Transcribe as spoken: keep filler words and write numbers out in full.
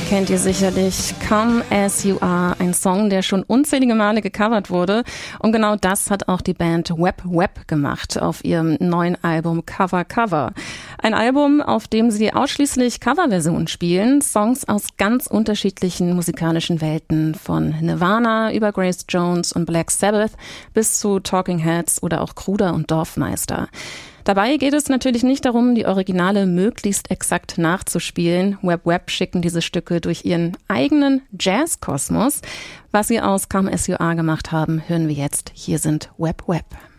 kennt ihr sicherlich. Come As You Are, ein Song, der schon unzählige Male gecovert wurde. Und genau das hat auch die Band Web Web gemacht auf ihrem neuen Album Cover Cover. Ein Album, auf dem sie ausschließlich Coverversionen spielen, Songs aus ganz unterschiedlichen musikalischen Welten, von Nirvana über Grace Jones und Black Sabbath bis zu Talking Heads oder auch Kruder und Dorfmeister. Dabei geht es natürlich nicht darum, die Originale möglichst exakt nachzuspielen. Web Web schicken diese Stücke durch ihren eigenen Jazzkosmos. Was sie aus Come As You Are gemacht haben, hören wir jetzt. Hier sind Web Web.